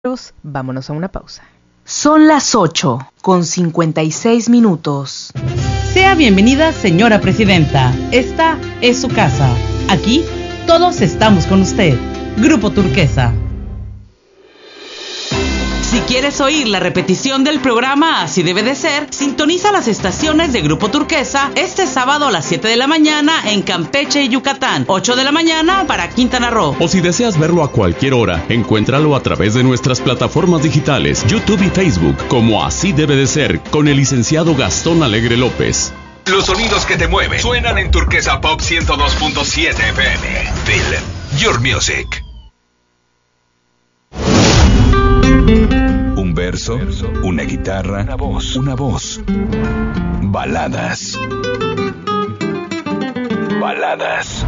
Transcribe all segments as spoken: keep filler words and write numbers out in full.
Vámonos a una pausa. Son las ocho con cincuenta y seis minutos. Sea bienvenida, señora presidenta. Esta es su casa. Aquí todos estamos con usted. Grupo Turquesa. Si quieres oír la repetición del programa Así Debe de Ser, sintoniza las estaciones de Grupo Turquesa este sábado a las siete de la mañana en Campeche y Yucatán, ocho de la mañana para Quintana Roo. O si deseas verlo a cualquier hora, encuéntralo a través de nuestras plataformas digitales, YouTube y Facebook, como Así Debe de Ser, con el licenciado Gastón Alegre López. Los sonidos que te mueven suenan en Turquesa Pop ciento dos punto siete F M. Feel your music. Un verso, una guitarra, una voz, una voz. Baladas. Baladas.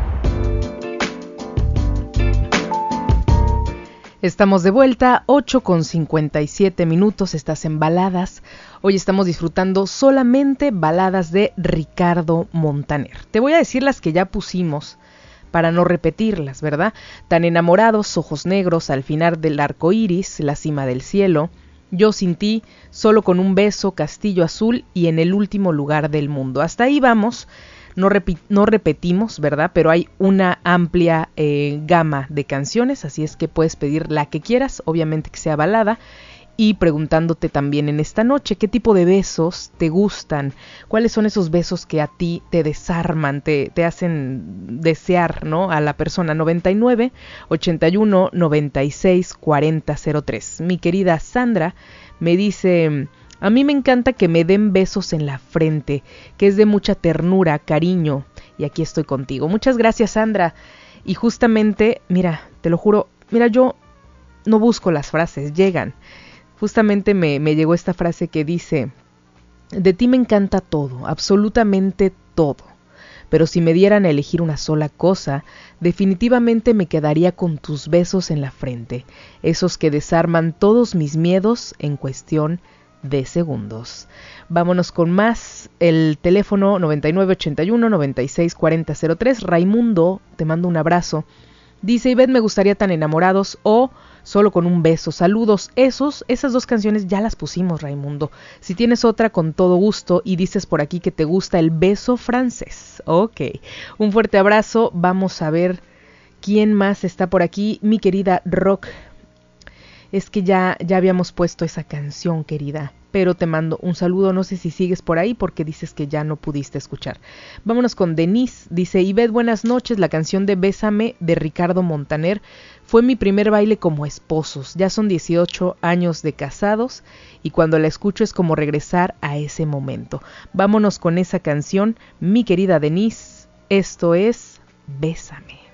Estamos de vuelta, ocho con cincuenta y siete minutos, estás en Baladas. Hoy estamos disfrutando solamente baladas de Ricardo Montaner. Te voy a decir las que ya pusimos para no repetirlas, ¿verdad? Tan enamorados, ojos negros, al final del arco iris, la cima del cielo, yo sin ti, solo con un beso, castillo azul y en el último lugar del mundo. Hasta ahí vamos, no, repi- no repetimos, ¿verdad? Pero hay una amplia eh, gama de canciones, así es que puedes pedir la que quieras, obviamente que sea balada. Y preguntándote también en esta noche, ¿qué tipo de besos te gustan? ¿Cuáles son esos besos que a ti te desarman, te, te hacen desear, ¿no? A la persona. Noventa y nueve, ochenta y uno, noventa y seis, cuarenta, cero tres. Mi querida Sandra me dice: a mí me encanta que me den besos en la frente, que es de mucha ternura, cariño, y aquí estoy contigo. Muchas gracias, Sandra. Y justamente, mira, te lo juro, mira, yo no busco las frases, llegan. Justamente me, me llegó esta frase que dice: de ti me encanta todo, absolutamente todo, pero si me dieran a elegir una sola cosa, definitivamente me quedaría con tus besos en la frente, esos que desarman todos mis miedos en cuestión de segundos. Vámonos con más, el teléfono noventa y nueve, ochenta y uno, noventa y seis, cuarenta, cero tres. Raimundo, te mando un abrazo. Dice: Ivette, me gustaría Tan enamorados o Solo con un beso. Saludos. Esos, esas dos canciones ya las pusimos, Raimundo. Si tienes otra, con todo gusto. Y dices por aquí que te gusta el beso francés. Ok. Un fuerte abrazo. Vamos a ver quién más está por aquí. Mi querida Rock. Es que ya, ya habíamos puesto esa canción, querida. Pero te mando un saludo, no sé si sigues por ahí porque dices que ya no pudiste escuchar. Vámonos con Denise, dice: Ivette, buenas noches, la canción de Bésame de Ricardo Montaner fue mi primer baile como esposos, ya son dieciocho años de casados y cuando la escucho es como regresar a ese momento. Vámonos con esa canción, mi querida Denise, esto es Bésame.